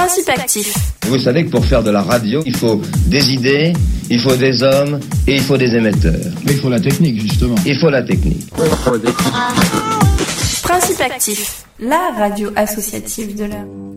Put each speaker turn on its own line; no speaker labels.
Principe actif.
Vous savez que pour faire de la radio, il faut des idées, il faut des hommes et il faut des émetteurs.
Mais il faut la technique, justement.
Il faut la technique.
Principe actif, la radio associative de l'heure.